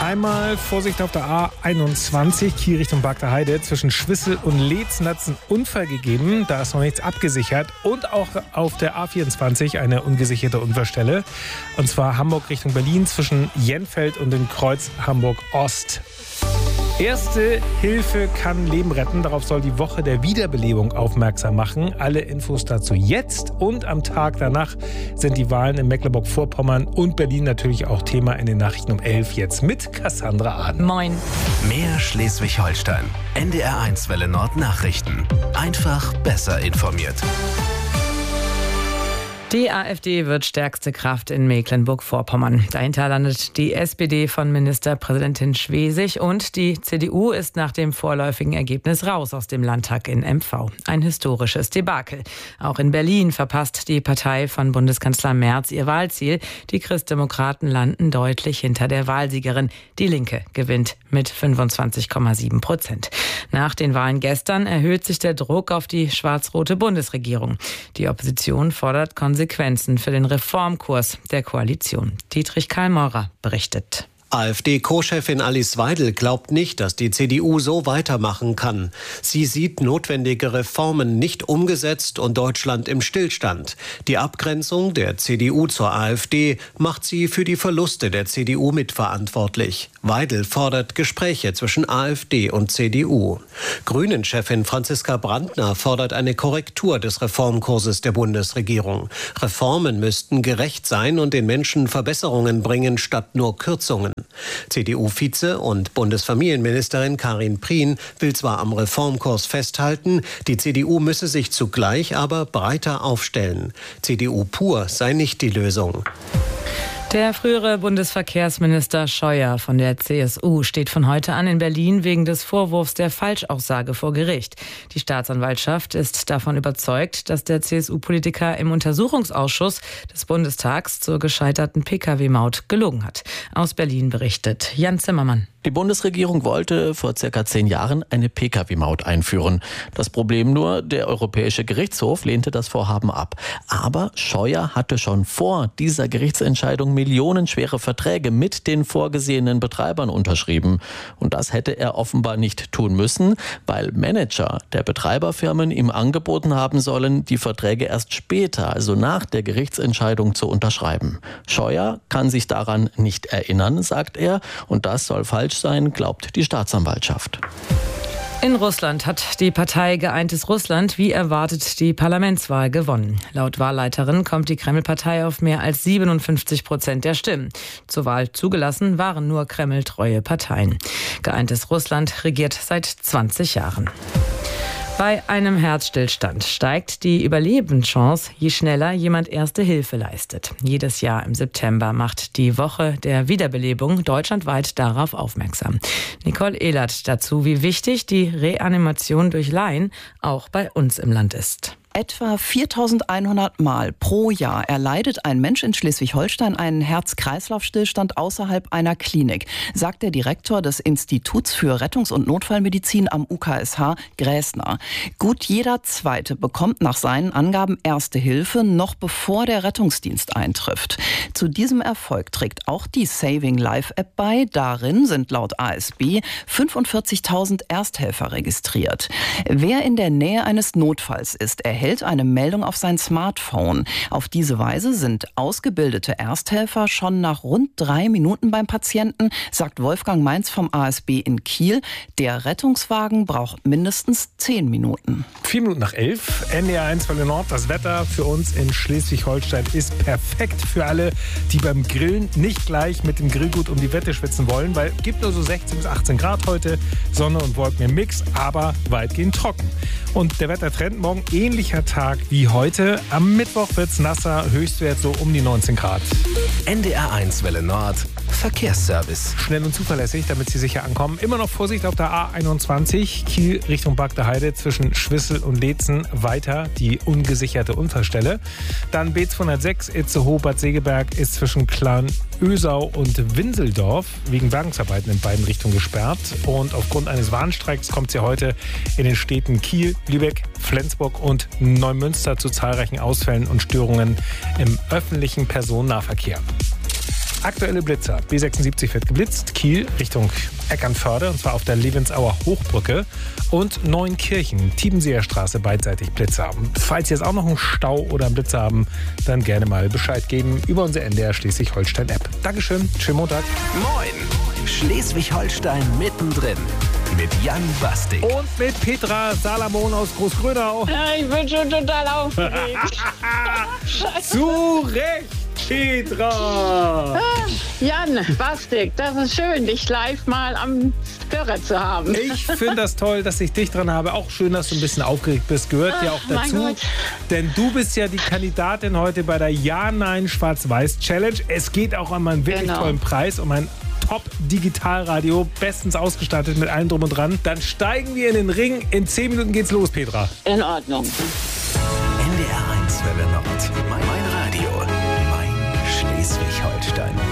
Einmal Vorsicht auf der A21, Kiel Richtung Bagder Heide. Zwischen Schwissel und Leetz hat es einen Unfall gegeben. Da ist noch nichts abgesichert. Und auch auf der A24 eine ungesicherte Unfallstelle. Und zwar Hamburg Richtung Berlin zwischen Jenfeld und dem Kreuz Hamburg-Ost. Erste Hilfe kann Leben retten. Darauf soll die Woche der Wiederbelebung aufmerksam machen. Alle Infos dazu jetzt. Und am Tag danach sind die Wahlen in Mecklenburg-Vorpommern und Berlin natürlich auch Thema in den Nachrichten um 11 jetzt mit Cassandra Aden. Moin. Mehr Schleswig-Holstein. NDR1 Welle Nord Nachrichten. Einfach besser informiert. Die AfD wird stärkste Kraft in Mecklenburg-Vorpommern. Dahinter landet die SPD von Ministerpräsidentin Schwesig und die CDU ist nach dem vorläufigen Ergebnis raus aus dem Landtag in MV. Ein historisches Debakel. Auch in Berlin verpasst die Partei von Bundeskanzler Merz ihr Wahlziel. Die Christdemokraten landen deutlich hinter der Wahlsiegerin. Die Linke gewinnt mit 25,7%. Nach den Wahlen gestern erhöht sich der Druck auf die schwarz-rote Bundesregierung. Die Opposition fordert Konsequenzen für den Reformkurs der Koalition. Dietrich Karl-Maurer berichtet. AfD-Co-Chefin Alice Weidel glaubt nicht, dass die CDU so weitermachen kann. Sie sieht notwendige Reformen nicht umgesetzt und Deutschland im Stillstand. Die Abgrenzung der CDU zur AfD macht sie für die Verluste der CDU mitverantwortlich. Weidel fordert Gespräche zwischen AfD und CDU. Grünen-Chefin Franziska Brandner fordert eine Korrektur des Reformkurses der Bundesregierung. Reformen müssten gerecht sein und den Menschen Verbesserungen bringen, statt nur Kürzungen. CDU-Vize und Bundesfamilienministerin Karin Prien will zwar am Reformkurs festhalten, die CDU müsse sich zugleich aber breiter aufstellen. CDU pur sei nicht die Lösung. Der frühere Bundesverkehrsminister Scheuer von der CSU steht von heute an in Berlin wegen des Vorwurfs der Falschaussage vor Gericht. Die Staatsanwaltschaft ist davon überzeugt, dass der CSU-Politiker im Untersuchungsausschuss des Bundestags zur gescheiterten Pkw-Maut gelogen hat. Aus Berlin berichtet Jan Zimmermann. Die Bundesregierung wollte vor circa 10 Jahren eine Pkw-Maut einführen. Das Problem nur, der Europäische Gerichtshof lehnte das Vorhaben ab. Aber Scheuer hatte schon vor dieser Gerichtsentscheidung millionenschwere Verträge mit den vorgesehenen Betreibern unterschrieben. Und das hätte er offenbar nicht tun müssen, weil Manager der Betreiberfirmen ihm angeboten haben sollen, die Verträge erst später, also nach der Gerichtsentscheidung, zu unterschreiben. Scheuer kann sich daran nicht erinnern, sagt er, und das soll falsch sein, glaubt die Staatsanwaltschaft. In Russland hat die Partei Geeintes Russland wie erwartet die Parlamentswahl gewonnen. Laut Wahlleiterin kommt die Kreml-Partei auf mehr als 57% der Stimmen. Zur Wahl zugelassen waren nur kremltreue Parteien. Geeintes Russland regiert seit 20 Jahren. Bei einem Herzstillstand steigt die Überlebenschance, je schneller jemand Erste Hilfe leistet. Jedes Jahr im September macht die Woche der Wiederbelebung deutschlandweit darauf aufmerksam. Nicole Ehlert dazu, wie wichtig die Reanimation durch Laien auch bei uns im Land ist. Etwa 4.100 Mal pro Jahr erleidet ein Mensch in Schleswig-Holstein einen Herz-Kreislauf-Stillstand außerhalb einer Klinik, sagt der Direktor des Instituts für Rettungs- und Notfallmedizin am UKSH, Gräßner. Gut jeder Zweite bekommt nach seinen Angaben Erste Hilfe, noch bevor der Rettungsdienst eintrifft. Zu diesem Erfolg trägt auch die Saving Life App bei. Darin sind laut ASB 45.000 Ersthelfer registriert. Wer in der Nähe eines Notfalls ist, erhält eine Meldung auf sein Smartphone. Auf diese Weise sind ausgebildete Ersthelfer schon nach rund 3 Minuten beim Patienten, sagt Wolfgang Mainz vom ASB in Kiel. Der Rettungswagen braucht mindestens 10 Minuten. 4 Minuten nach 11, NDR1 Welle Nord. Das Wetter für uns in Schleswig-Holstein ist perfekt für alle, die beim Grillen nicht gleich mit dem Grillgut um die Wette schwitzen wollen, weil es gibt nur so 16 bis 18 Grad heute, Sonne und Wolken im Mix, aber weitgehend trocken. Und der Wettertrend morgen ähnlicher Tag wie heute. Am Mittwoch wird es nasser, Höchstwert so um die 19 Grad. NDR1 Welle Nord Verkehrsservice. Schnell und zuverlässig, damit Sie sicher ankommen. Immer noch Vorsicht auf der A21, Kiel Richtung Bagder Heide zwischen Schwissel und Leetzen weiter die ungesicherte Unfallstelle. Dann B206 Itzehoe-Bad Segeberg ist zwischen Kleinösau und Winseldorf wegen Bergungsarbeiten in beiden Richtungen gesperrt. Und aufgrund eines Warnstreiks kommt es ja heute in den Städten Kiel, Lübeck, Flensburg und Neumünster zu zahlreichen Ausfällen und Störungen im öffentlichen Personennahverkehr. Aktuelle Blitzer. B76 wird geblitzt. Kiel Richtung Eckernförde, und zwar auf der Levensauer Hochbrücke. Und Neunkirchen, Tiebenseer Straße, beidseitig Blitzer. Falls Sie jetzt auch noch einen Stau oder einen Blitzer haben, dann gerne mal Bescheid geben über unsere NDR Schleswig-Holstein-App. Dankeschön, schönen Montag. Moin, Schleswig-Holstein mittendrin mit Jan Bastik. Und mit Petra Salamon aus Großgrönau. Ja, ich bin schon total aufgeregt. Zu Recht, Petra! Jan Bastik, das ist schön, dich live mal am Hörer zu haben. Ich finde das toll, dass ich dich dran habe. Auch schön, dass du ein bisschen aufgeregt bist. Gehört ja auch mein dazu. Gott. Denn du bist ja die Kandidatin heute bei der Ja-Nein-Schwarz-Weiß-Challenge. Es geht auch um einen wirklich tollen Preis, um ein Top-Digitalradio, bestens ausgestattet mit allem drum und dran. Dann steigen wir in den Ring. In 10 Minuten geht's los, Petra. In Ordnung. NDR 1 Welle Nord. Mein Radio. Mein Schleswig-Holstein.